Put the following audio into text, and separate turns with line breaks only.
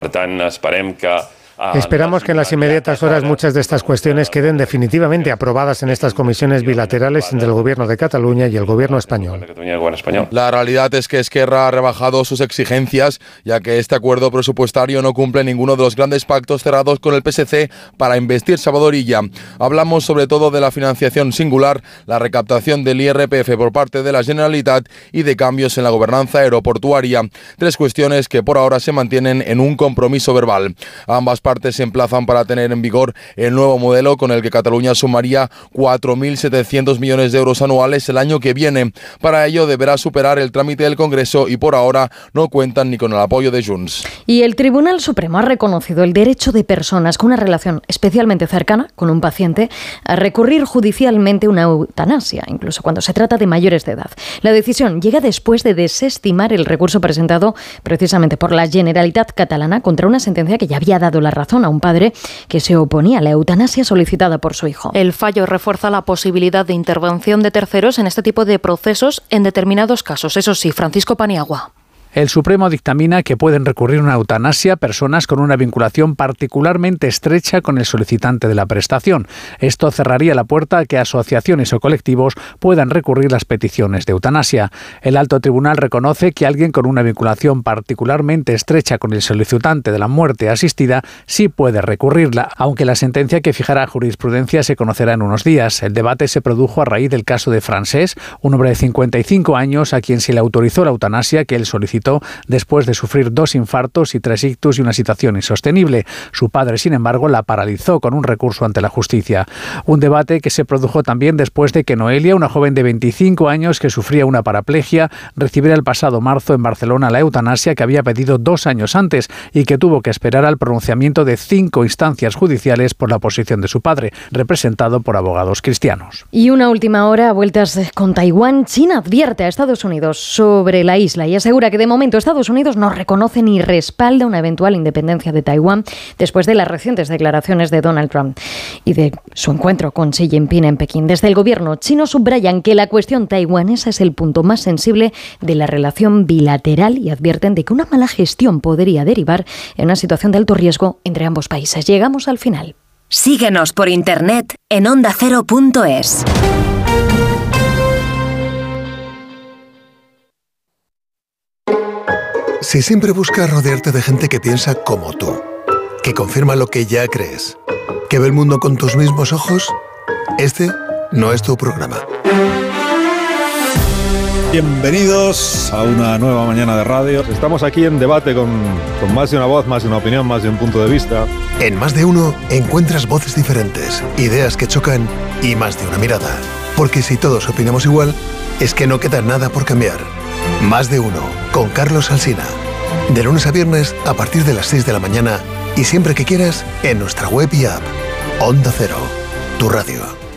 Esperamos que en las inmediatas horas muchas de estas cuestiones queden definitivamente aprobadas en estas comisiones bilaterales entre el Gobierno de Cataluña y el Gobierno español.
La realidad es que Esquerra ha rebajado sus exigencias, ya que este acuerdo presupuestario no cumple ninguno de los grandes pactos cerrados con el PSC para investir Salvador Illa. Hablamos sobre todo de la financiación singular, la recaptación del IRPF por parte de la Generalitat y de cambios en la gobernanza aeroportuaria. 3 cuestiones que por ahora se mantienen en un compromiso verbal. Ambas partes se emplazan para tener en vigor el nuevo modelo con el que Cataluña sumaría 4.700 millones de euros anuales el año que viene. Para ello deberá superar el trámite del Congreso y por ahora no cuentan ni con el apoyo de Junts.
Y el Tribunal Supremo ha reconocido el derecho de personas con una relación especialmente cercana con un paciente a recurrir judicialmente una eutanasia, incluso cuando se trata de mayores de edad. La decisión llega después de desestimar el recurso presentado precisamente por la Generalitat catalana contra una sentencia que ya había dado la razón a un padre que se oponía a la eutanasia solicitada por su hijo.
El fallo refuerza la posibilidad de intervención de terceros en este tipo de procesos en determinados casos. Eso sí, Francisco Paniagua.
El Supremo dictamina que pueden recurrir a una eutanasia personas con una vinculación particularmente estrecha con el solicitante de la prestación. Esto cerraría la puerta a que asociaciones o colectivos puedan recurrir las peticiones de eutanasia. El alto tribunal reconoce que alguien con una vinculación particularmente estrecha con el solicitante de la muerte asistida sí puede recurrirla, aunque la sentencia que fijará jurisprudencia se conocerá en unos días. El debate se produjo a raíz del caso de Francesc, un hombre de 55 años a quien se le autorizó la eutanasia que él solicitó después de sufrir 2 infartos y 3 ictus y una situación insostenible. Su padre, sin embargo, la paralizó con un recurso ante la justicia. Un debate que se produjo también después de que Noelia, una joven de 25 años que sufría una paraplegia, recibiera el pasado marzo en Barcelona la eutanasia que había pedido 2 años antes y que tuvo que esperar al pronunciamiento de 5 instancias judiciales por la posición de su padre, representado por abogados cristianos.
Y una última hora a vueltas con Taiwán. China advierte a Estados Unidos sobre la isla y asegura que de momento Estados Unidos no reconoce ni respalda una eventual independencia de Taiwán después de las recientes declaraciones de Donald Trump y de su encuentro con Xi Jinping en Pekín. Desde el gobierno chino subrayan que la cuestión taiwanesa es el punto más sensible de la relación bilateral y advierten de que una mala gestión podría derivar en una situación de alto riesgo entre ambos países. Llegamos al final.
Síguenos por internet en ondacero.es.
Si siempre buscas rodearte de gente que piensa como tú, que confirma lo que ya crees, que ve el mundo con tus mismos ojos, este no es tu programa.
Bienvenidos a una nueva mañana de radio. Estamos aquí en debate con más de una voz, más de una opinión, más de un punto de vista.
En Más de Uno encuentras voces diferentes, ideas que chocan y más de una mirada. Porque si todos opinamos igual, es que no queda nada por cambiar. Más de Uno, con Carlos Alsina. De lunes a viernes a partir de las 6 de la mañana y siempre que quieras en nuestra web y app. Onda Cero, tu radio.